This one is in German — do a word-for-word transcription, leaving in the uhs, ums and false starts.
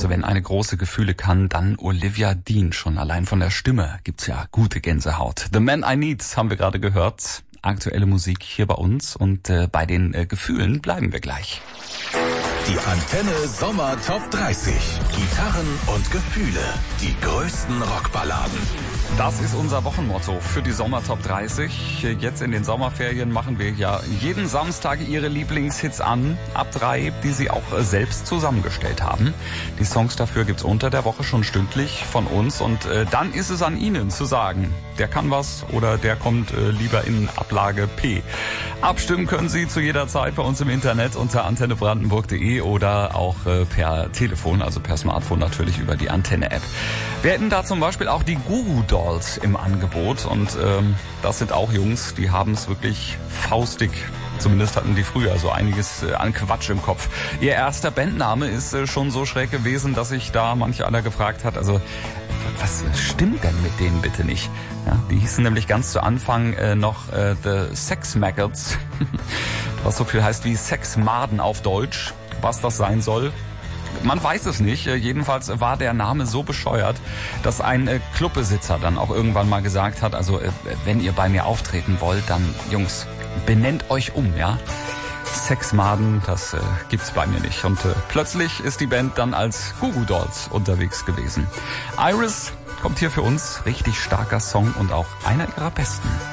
Also wenn eine große Gefühle kann, dann Olivia Dean. Schon allein von der Stimme gibt's ja gute Gänsehaut. The Man I Need haben wir gerade gehört. Aktuelle Musik hier bei uns und äh, bei den äh, Gefühlen bleiben wir gleich. Die Antenne Sommer Top dreißig. Gitarren und Gefühle. Die größten Rockballaden. Das ist unser Wochenmotto für die Sommer Top dreißig. Jetzt in den Sommerferien machen wir ja jeden Samstag Ihre Lieblingshits an. Ab drei, die Sie auch selbst zusammengestellt haben. Die Songs dafür gibt's unter der Woche schon stündlich von uns. Und äh, dann ist es an Ihnen zu sagen, der kann was oder der kommt äh, lieber in Ablage P. Abstimmen können Sie zu jeder Zeit bei uns im Internet unter antenne brandenburg punkt de oder auch äh, per Telefon, also per Smartphone natürlich über die Antenne-App. Wir hätten da zum Beispiel auch die Goo Goo Dolls im Angebot und ähm, das sind auch Jungs, die haben es wirklich faustdick. Zumindest hatten die früher so einiges äh, an Quatsch im Kopf. Ihr erster Bandname ist äh, schon so schräg gewesen, dass sich da manch einer gefragt hat, also was stimmt denn mit denen bitte nicht? Ja, die hießen nämlich ganz zu Anfang äh, noch äh, The Sex Maggots, was so viel heißt wie Sexmaden auf Deutsch. Was das sein soll, man weiß es nicht. Jedenfalls war der Name so bescheuert, dass ein äh, Clubbesitzer dann auch irgendwann mal gesagt hat, also äh, wenn ihr bei mir auftreten wollt, dann Jungs, benennt euch um, ja. Sexmaden, das äh, gibt's bei mir nicht. Und äh, plötzlich ist die Band dann als Goo Goo Dolls unterwegs gewesen. Iris kommt hier für uns, richtig starker Song und auch einer ihrer besten.